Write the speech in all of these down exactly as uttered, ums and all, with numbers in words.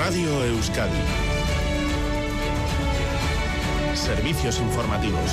Radio Euskadi. Servicios informativos.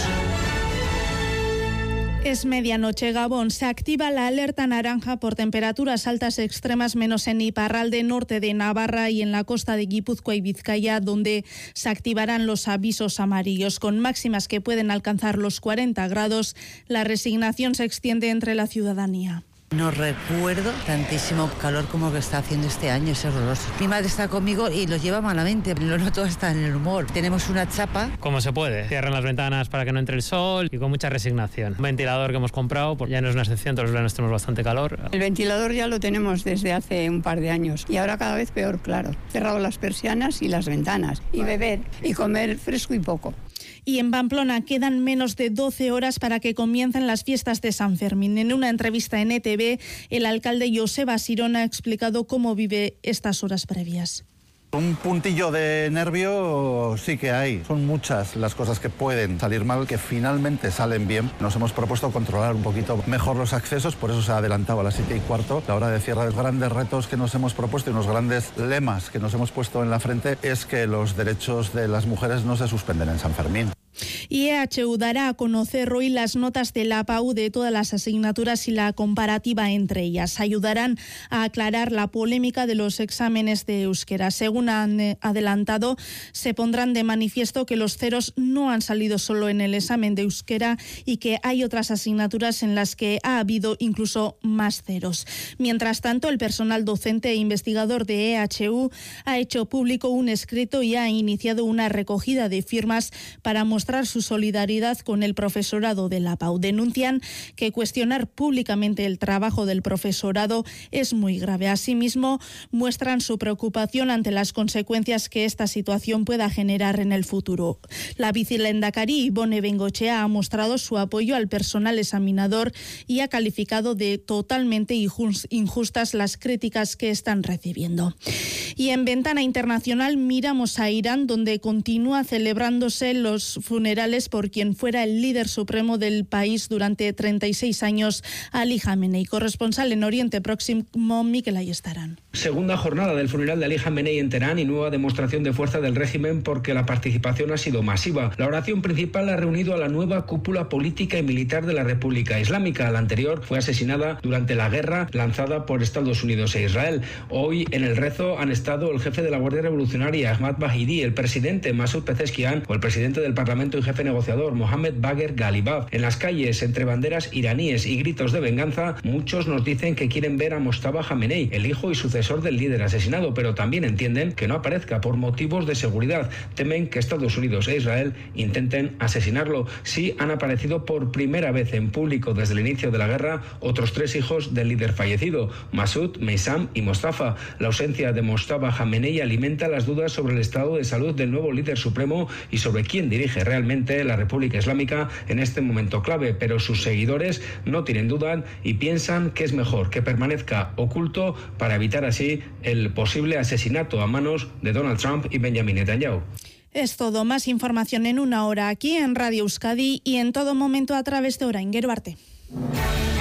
Es medianoche, Gabón. Se activa la alerta naranja por temperaturas altas extremas, menos en Iparralde, norte de Navarra y en la costa de Guipúzcoa y Vizcaya, donde se activarán los avisos amarillos. Con máximas que pueden alcanzar los cuarenta grados, la resignación se extiende entre la ciudadanía. No recuerdo tantísimo calor como que está haciendo este año, es horroroso. Mi madre está conmigo y lo lleva malamente, lo noto hasta en el humor. Tenemos una chapa. Como se puede, cierran las ventanas para que no entre el sol y con mucha resignación. Un ventilador que hemos comprado, pues ya no es una excepción, todos los veranos tenemos bastante calor. El ventilador ya lo tenemos desde hace un par de años y ahora cada vez peor, claro. Cerrado las persianas y las ventanas y beber y comer fresco y poco. Y en Pamplona quedan menos de doce horas para que comiencen las fiestas de San Fermín. En una entrevista en E T V, el alcalde Joseba Sirón ha explicado cómo vive estas horas previas. Un puntillo de nervio sí que hay. Son muchas las cosas que pueden salir mal, que finalmente salen bien. Nos hemos propuesto controlar un poquito mejor los accesos, por eso se ha adelantado a las siete y cuarto. La hora de cierre, los grandes retos que nos hemos propuesto y unos grandes lemas que nos hemos puesto en la frente es que los derechos de las mujeres no se suspenden en San Fermín. Y E H U dará a conocer hoy las notas de la P A U de todas las asignaturas y la comparativa entre ellas. Ayudarán a aclarar la polémica de los exámenes de euskera. Según han adelantado, se pondrán de manifiesto que los ceros no han salido solo en el examen de euskera y que hay otras asignaturas en las que ha habido incluso más ceros. Mientras tanto, el personal docente e investigador de E H U ha hecho público un escrito y ha iniciado una recogida de firmas para mostrar su solidaridad con el profesorado de la P A U. Denuncian que cuestionar públicamente el trabajo del profesorado es muy grave. Asimismo, muestran su preocupación ante las consecuencias que esta situación pueda generar en el futuro. La vicelehendakari Ibone Bengoechea ha mostrado su apoyo al personal examinador y ha calificado de totalmente injustas las críticas que están recibiendo. Y en Ventana Internacional miramos a Irán, donde continúa celebrándose los funerales por quien fuera el líder supremo del país durante treinta y seis años, Ali Jamenei. Corresponsal en Oriente Próximo, Mikel Ayestarán. Segunda jornada del funeral de Ali Jamenei en Teherán y nueva demostración de fuerza del régimen porque la participación ha sido masiva. La oración principal ha reunido a la nueva cúpula política y militar de la República Islámica. La anterior fue asesinada durante la guerra lanzada por Estados Unidos e Israel. Hoy en el rezo han estado el jefe de la Guardia Revolucionaria, Ahmad Bahidi, el presidente Masoud Pezeshkian o el presidente del Parlamento y jefe negociador Mohamed Bagher Ghalibaf. En las calles, entre banderas iraníes y gritos de venganza, muchos nos dicen que quieren ver a Mojtaba Jamenei, el hijo y sucesor del líder asesinado, pero también entienden que no aparezca por motivos de seguridad. Temen que Estados Unidos e Israel intenten asesinarlo. Sí han aparecido por primera vez en público desde el inicio de la guerra otros tres hijos del líder fallecido, Masoud, Meissam y Mostafa. La ausencia de Mojtaba Jamenei alimenta las dudas sobre el estado de salud del nuevo líder supremo y sobre quién dirige realmente la República Islámica en este momento clave, pero sus seguidores no tienen duda y piensan que es mejor que permanezca oculto para evitar así el posible asesinato a manos de Donald Trump y Benjamin Netanyahu. Es todo. Más información en una hora aquí en Radio Euskadi y en todo momento a través de Orain. Gero arte.